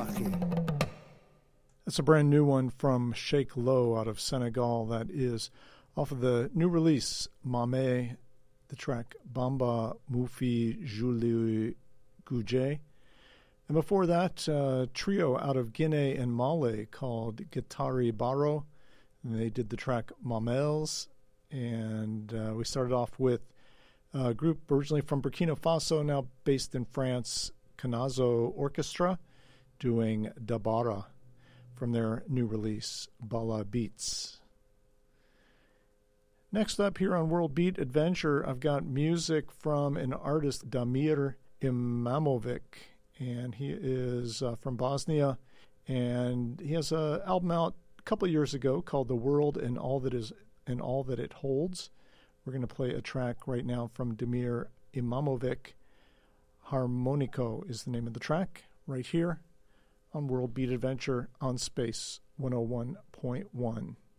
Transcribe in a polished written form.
That's a brand new one from Sheikh Lo out of Senegal. That is off of the new release, Mame, the track Bamba Mufi Juli Guje. And before that, a trio out of Guinea and Mali called Guitari Baro. And they did the track Mamels. And we started off with a group originally from Burkina Faso, now based in France, Kanazo Orchestra, doing Dabara from their new release, Bala Beats. Next up here on World Beat Adventure, I've got music from an artist, Damir Imamovic, and he is from Bosnia, and he has an album out a couple of years ago called The World and All That It Holds. We're going to play a track right now from Damir Imamovic. Harmonico is the name of the track, right here on World Beat Adventure on Space 101.1.